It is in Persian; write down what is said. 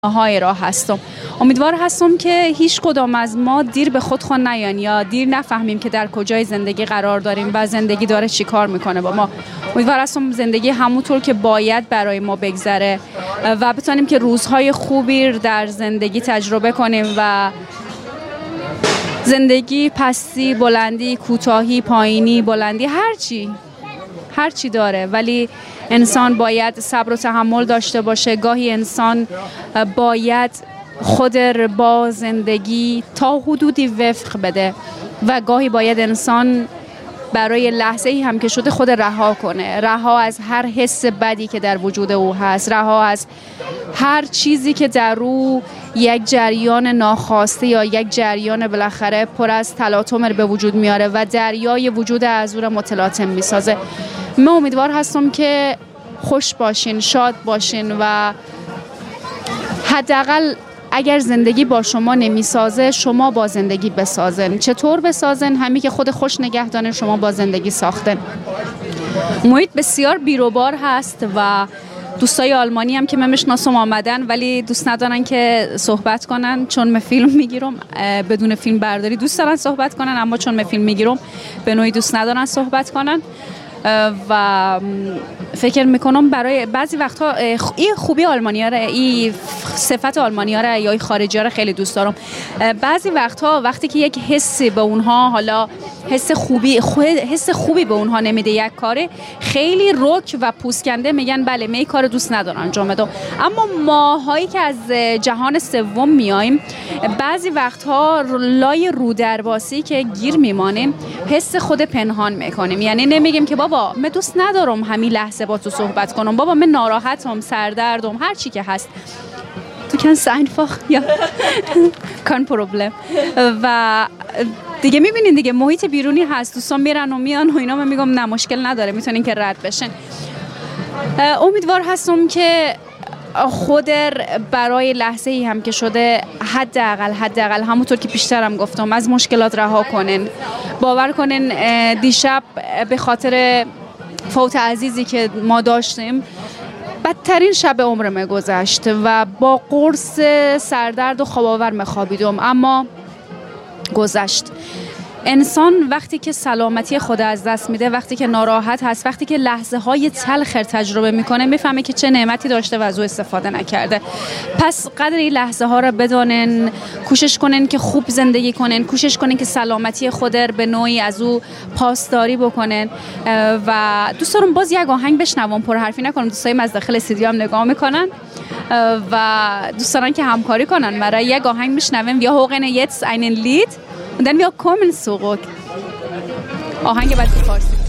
های راه هستم. امیدوار هستم که هیچ کدام از ما دیر به خود نیان یا دیر نفهمیم که در کجای زندگی قرار داریم و زندگی داره چی کار میکنه با ما. امیدوار هستم زندگی همونطور که باید برای ما بگذره و بتونیم که روزهای خوبی در زندگی تجربه کنیم و زندگی پستی، بلندی، کوتاهی، پایینی، بلندی، هر چی داره، ولی انسان باید صبر و تحمل داشته باشه. گاهی انسان باید خود با زندگی تا حدودی وفق بده و گاهی باید انسان برای لحظه ای هم که شده خود رها کنه، رها از هر حس بدی که در وجود او هست، رها از هر چیزی که در او یک جریان ناخواسته یا یک جریان بالاخره پر از تلاطم به وجود میاره و دریای وجود از او را متلاطم میسازه. من امیدوار هستم که خوش باشین، شاد باشین و حداقل اگر زندگی با شما نمیسازه شما با زندگی بسازن. چطور بسازن؟ همین که خود خوش نگه دارن شما با زندگی ساختن. محیط بسیار بیروبار هست و دوستای آلمانی هم که من میشناسم آمدن ولی دوست ندارن که صحبت کنن چون من فیلم میگیرم. بدون فیلم برداری دوست دارن صحبت کنن اما چون من فیلم میگیرم به نوعی دوست ندارن صحبت کنن و فکر میکنم برای بعضی وقتها این خوبی آلمانی‌ها را، این صفت آلمانی‌ها را یا خارجی‌ها را خیلی دوست دارم. بعضی وقتها وقتی که یک حسی به اونها، حالا حس خوبی به اونها نمیده یک کاره، خیلی رک و پوسکنده میگن بله من این کار دوست ندارم انجام بدم. اما ماهایی که از جهان سوم میایم بعضی وقتها لای رودرباسی که گیر میمانیم حس خود پنهان میکنیم، یعنی نمیگیم که بابا من دوست ندارم همین لحظه با تو صحبت کنم، بابا من ناراحتم، سردردم، هر چی که هست. Du kannst einfach ja kein Problem. و دیگه میبینین دیگه محیط بیرونی هست، دوستان میرن و میان و اینا، من میگم نه مشکل نداره، میتونین که رد بشن. امیدوار هستم که خود برای لحظه ای هم که شده حداقل همونطور که پیشترم گفتم از مشکلات رها کنن. باور کنن دیشب به خاطر فوت عزیزی که ما داشتیم بدترین شب عمرم گذشت و با قرص سردرد و خواب آور خوابیدم، اما گذشت. انسان وقتی که سلامتی خود از دست میده، وقتی که ناراحت هست، وقتی که لحظه های تلخ تجربه میکنه میفهمه که چه نعمتی داشته و از او استفاده نکرده. پس قدر این لحظه ها را بدانن، کوشش کنن که خوب زندگی کنن، کوشش کنن که سلامتی خود را به نوعی از او پاسداری بکنن. و دوست دارم باز یک آهنگ بشنوم، پر حرفی نکنم، دوستایم از داخل استودیو هم نگاه میکنن و دوست دارن که همکاری کنن. برای یک آهنگ میشنویم wir hören jetzt einen Lied und dann wir kommen zurück. آهنگ بعد فارسی.